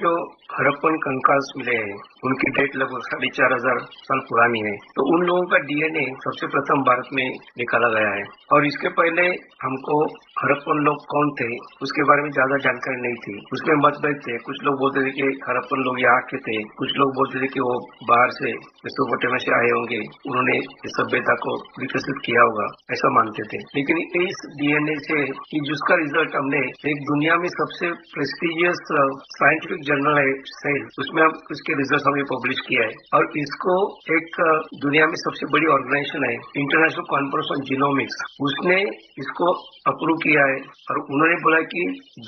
जो हड़प्पन कंकाल्स मिले हैं उनकी डेट लगभग 4,500 साल पुरानी है। तो उन लोगों का डीएनए सबसे प्रथम भारत में निकाला गया है। और इसके पहले हमको हड़प्पन लोग कौन थे उसके बारे में ज्यादा जानकारी नहीं थी। उसमें मतभेद थे। कुछ लोग बोलते थे कि हड़प्पन लोग यहाँ के थे, कुछ लोग बोलते थे कि वो बाहर से मेसोपोटामिया से आए होंगे, उन्होंने इस सभ्यता को विकसित किया होगा, ऐसा मानते थे। लेकिन इस डीएनए से कि जिसका रिजल्ट हमने एक दुनिया में सबसे प्रेस्टिजियस साइंटिफिक जर्नल है सेल, उसमें हम उसके रिजल्ट हमने पब्लिश किया है। और इसको एक दुनिया में सबसे बड़ी ऑर्गेनाइजेशन है इंटरनेशनल कॉन्फ्रेंस ऑन जीनोमिक्स, उसने इसको अप्रूव किया है। और उन्होंने बोला कि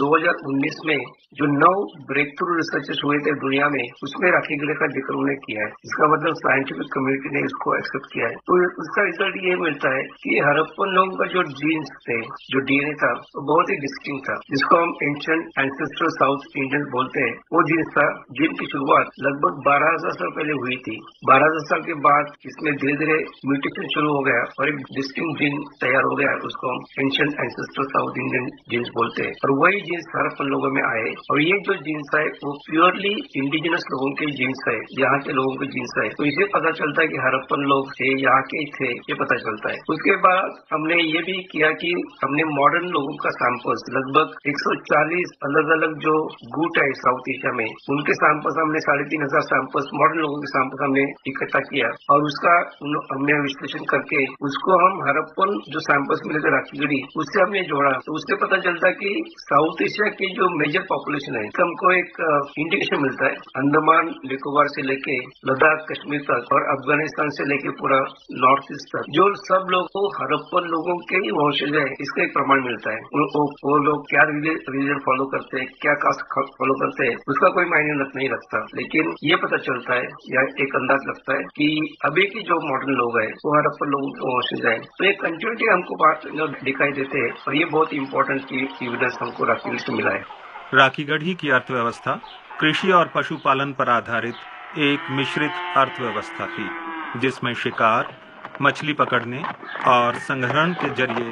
2019 में जो 9 ब्रेक थ्रू रिसर्चेस हुए थे दुनिया में, उसमें राखी गढ़ी का जिक्र उन्होंने किया है। इसका मतलब साइंटिफिक कम्युनिटी ने इसको एक्सेप्ट किया है। तो उसका रिजल्ट ये मिलता है कि हड़प्पन लोगों का जो जीन्स थे, जो डीएनए था, वो बहुत ही डिस्टिंक्ट था, जिसको हम एंशिएंट एंसेस्ट्रल साउथ इंडियन बोलते हैं। वो जीन्स था जिनकी शुरुआत लगभग 12,000 साल पहले हुई थी। 12,000 साल के बाद इसमें धीरे धीरे म्यूटेशन शुरू हो गया और एक डिस्टिंक्ट जीन तैयार हो गया, उसको हम ancient ancestral south Indian jeans बोलते हैं। और वही जीन्स हड़प्पन लोगों में आए। और ये जो जीन्स है वो प्योरली इंडिजिनस लोगों के जीन्स है, यहाँ के लोगों के जीन्स है। तो इसे पता चलता है कि हड़प्पन लोग थे, यहाँ के थे, ये पता चलता है। उसके बाद हमने ये भी किया कि हमने मॉडर्न लोगों का सैंपल्स लगभग 140 अलग अलग जो गुट है साउथ एशिया में, उनके सैंपल्स हमने 3,500 सैंपल्स मॉडर्न लोगों के सैंपल्स हमने इकट्ठा किया। और उसका हमने विश्लेषण करके उसको हम हड़प्पन जो सैंपल्स मिले थे राखी गढ़ी, उससे हमने जोड़ा। तो उससे पता चलता है कि साउथ एशिया की जो मेजर पॉपुलेशन है, हमको एक इंडिकेशन मिलता है। अंडमान निकोबार से लेके लद्दाख कश्मीर तक और अफगानिस्तान से लेके पूरा नॉर्थ ईस्ट तक, जो सब लोग को हड़प्पन लोगों के ही वंशज है, इसका एक प्रमाण मिलता है। वो लोग क्या रिलीजन फॉलो करते हैं, क्या कास्ट फॉलो करते हैं, उसका कोई मायने नहीं रखता। लेकिन ये पता चलता है या एक अंदाज लगता है कि अभी की जो मॉडर्न लोग है वो हड़प्पन लोगों के वंशज है। तो ये कंटिन्यूटी हमको दिखाई देते हैं। और ये बहुत इंपॉर्टेंट एविडेंस हमको राखी गढ़ी से मिला है। राखी गढ़ी की अर्थव्यवस्था कृषि और पशुपालन पर आधारित एक मिश्रित अर्थव्यवस्था थी, जिसमें शिकार, मछली पकड़ने और संग्रहण के जरिए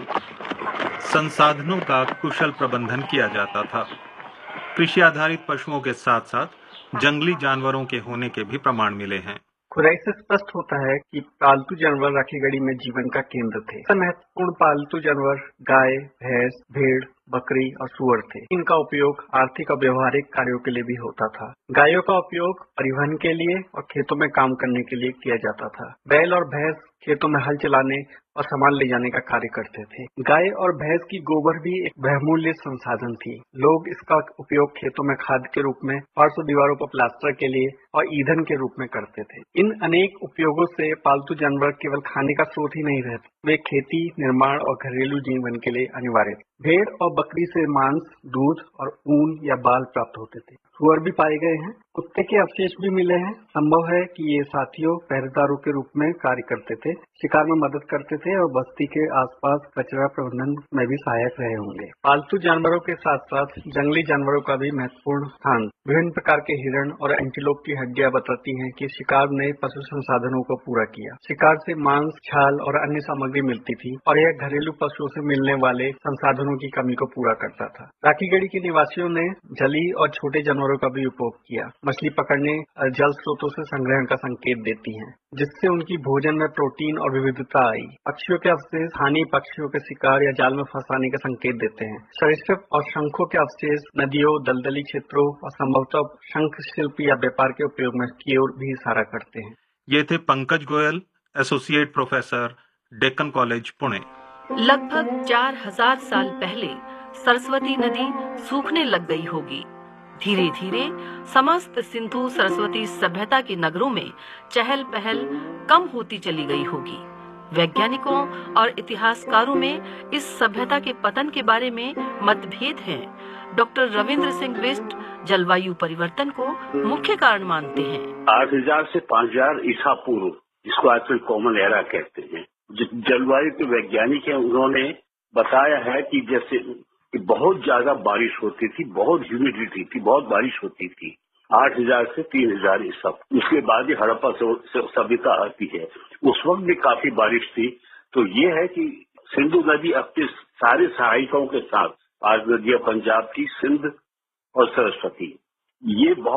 संसाधनों का कुशल प्रबंधन किया जाता था। कृषि आधारित पशुओं के साथ साथ जंगली जानवरों के होने के भी प्रमाण मिले हैं। खुदाई से स्पष्ट होता है कि पालतू जानवर राखी गढ़ी में जीवन का केंद्र थे। महत्वपूर्ण पालतू जानवर गाय, भैंस, भेड़, बकरी और सूअर थे। इनका उपयोग आर्थिक और व्यवहारिक कार्यों के लिए भी होता था। गायों का उपयोग परिवहन के लिए और खेतों में काम करने के लिए किया जाता था। बैल और भैंस खेतों में हल चलाने और सामान ले जाने का कार्य करते थे। गाय और भैंस की गोबर भी एक बहुमूल्य संसाधन थी। लोग इसका उपयोग खेतों में खाद के रूप में, फर्श और दीवारों पर प्लास्टर के लिए और ईंधन के रूप में करते थे। इन अनेक उपयोगों से पालतू जानवर केवल खाने का स्रोत ही नहीं रहते, वे खेती, निर्माण और घरेलू जीवन के लिए अनिवार्य थे। भेड़ और बकरी से मांस, दूध और ऊन या बाल प्राप्त होते थे। सूअर भी पाए गए हैं। कुत्ते के अवशेष भी मिले हैं। संभव है कि ये साथियों, पहरेदारों के रूप में कार्य करते थे, शिकार में मदद करते थे और बस्ती के आसपास कचरा प्रबंधन में भी सहायक रहे होंगे। पालतू जानवरों के साथ साथ जंगली जानवरों का भी महत्वपूर्ण स्थान। विभिन्न प्रकार के हिरण और एंटीलोप की हड्डियां बताती हैं कि शिकार ने पशु संसाधनों को पूरा किया। शिकार से मांस, छाल और अन्य सामग्री मिलती थी और यह घरेलू पशुओं से मिलने वाले संसाधनों की कमी को पूरा करता था। राखी गढ़ी के निवासियों ने जली और छोटे जानवरों का भी उपयोग किया। मछली पकड़ने जल स्रोतों से संग्रहण का संकेत देती हैं, जिससे उनकी भोजन में प्रोटीन और विविधता आई। पक्षियों के अवशेष स्थानीय पक्षियों के शिकार या जाल में फंसाने का संकेत देते हैं। सरीसृप और शंखों के अवशेष नदियों, दलदली क्षेत्रों और संभवतः शंख शिल्प या व्यापार के उपयोग में की ओर भी इशारा करते हैं। ये थे Pankaj Goyal, associate professor, Deccan college, Pune. लगभग 4,000 साल पहले सरस्वती नदी सूखने लग गई होगी। धीरे धीरे समस्त सिंधु सरस्वती सभ्यता के नगरों में चहल पहल कम होती चली गई होगी। वैज्ञानिकों और इतिहासकारों में इस सभ्यता के पतन के बारे में मतभेद हैं। डॉक्टर रविंद्र सिंह बिष्ट जलवायु परिवर्तन को मुख्य कारण मानते हैं। 8,000 से 5,000 ईसा पूर्व, जिसको आजकल कॉमन एरा कहते हैं, जलवायु के वैज्ञानिक हैं, उन्होंने बताया है कि जैसे कि बहुत ज्यादा बारिश होती थी, बहुत ह्यूमिडिटी थी, बहुत बारिश होती थी। 8,000 से 3,000 ईसा, उसके बाद ही हड़प्पा सभ्यता आती है। उस वक्त भी काफी बारिश थी। तो ये है कि सिंधु नदी अपने सारे सहायकों के साथ, आज नदियां पंजाब की सिंध और सरस्वती, ये बहुत